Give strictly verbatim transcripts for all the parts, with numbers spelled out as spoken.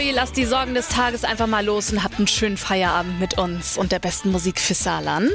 Lasst die Sorgen des Tages einfach mal los und habt einen schönen Feierabend mit uns und der besten Musik für Saarland.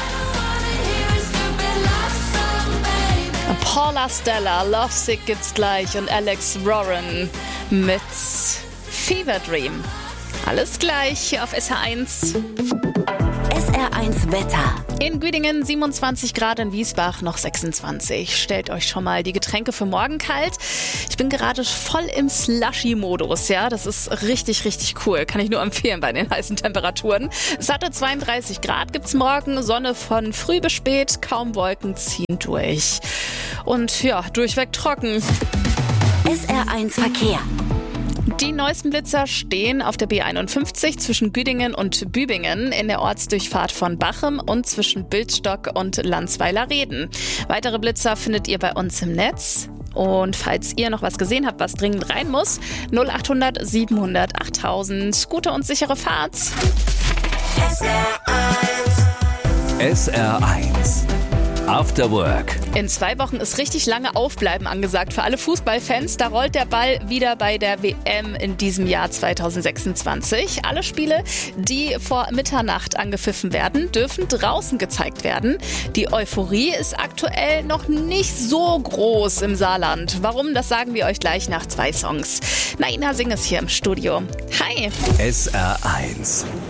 Paula Stella, Lovesick gibt's gleich und Alex Warren mit Fever Dream. Alles gleich auf S R eins. S R eins Wetter. In Güdingen siebenundzwanzig Grad, in Wiesbach noch sechsundzwanzig. Stellt euch schon mal die Getränke für morgen kalt. Ich bin gerade voll im Slushy-Modus, ja. Das ist richtig, richtig cool. Kann ich nur empfehlen bei den heißen Temperaturen. Satte zweiunddreißig Grad gibt's morgen. Sonne von früh bis spät. Kaum Wolken ziehen durch. Und ja, durchweg trocken. S R eins Verkehr. Die neuesten Blitzer stehen auf der B einundfünfzig zwischen Güdingen und Bübingen in der Ortsdurchfahrt von Bachem und zwischen Bildstock und Landsweiler-Reden. Weitere Blitzer findet ihr bei uns im Netz. Und falls ihr noch was gesehen habt, was dringend rein muss, null achthundert siebenhundert achttausend. Gute und sichere Fahrt. S R eins. S R eins. After Work. In zwei Wochen ist richtig lange Aufbleiben angesagt für alle Fußballfans. Da rollt der Ball wieder bei der W M in diesem Jahr zweitausendsechsundzwanzig. Alle Spiele, die vor Mitternacht angepfiffen werden, dürfen draußen gezeigt werden. Die Euphorie ist aktuell noch nicht so groß im Saarland. Warum, das sagen wir euch gleich nach zwei Songs. Naina Singh ist hier im Studio. Hi! S R eins.